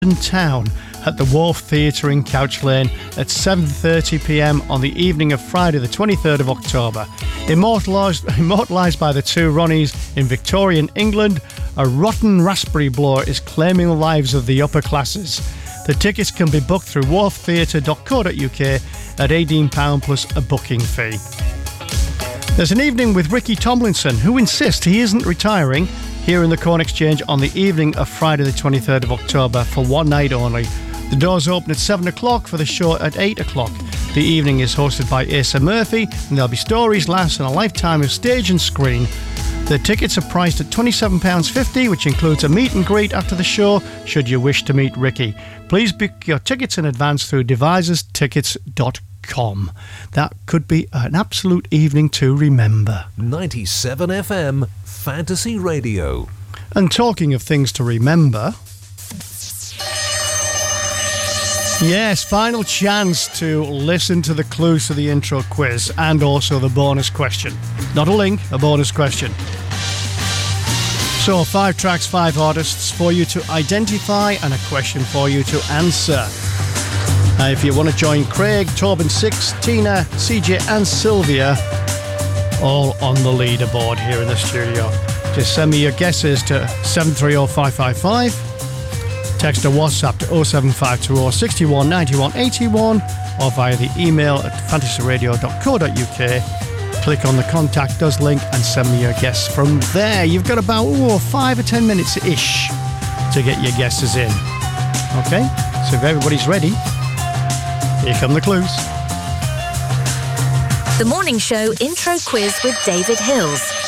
Town at the Wharf Theatre in Couch Lane at 7:30pm on the evening of Friday the 23rd of October. Immortalised by the two Ronnies in Victorian England, a rotten raspberry blower is claiming the lives of the upper classes. The tickets can be booked through wharftheatre.co.uk at £18 plus a booking fee. There's an evening with Ricky Tomlinson, who insists he isn't retiring, here in the Corn Exchange on the evening of Friday the 23rd of October for one night only. The doors open at 7 o'clock for the show at 8 o'clock. The evening is hosted by Asa Murphy, and there'll be stories, laughs and a lifetime of stage and screen. The tickets are priced at £27.50, which includes a meet and greet after the show, should you wish to meet Ricky. Please book your tickets in advance through deviserstickets.com. That could be an absolute evening to remember. 97 FM Fantasy Radio. And talking of things to remember, yes, final chance to listen to the clues to the intro quiz and also the bonus question. Not a link, a bonus question. So 5 tracks, 5 artists for you to identify and a question for you to answer. If you want to join Craig, Torben Six, Tina, CJ and Sylvia, all on the leaderboard here in the studio, just send me your guesses to 730555. Text or WhatsApp to 07520 61 91 81 or via the email at fantasyradio.co.uk. Click on the Contact Us link and send me your guess from there. You've got about 5 or 10 minutes-ish to get your guesses in. Okay, so if everybody's ready, here come the clues. The Morning Show Intro Quiz with David Hills.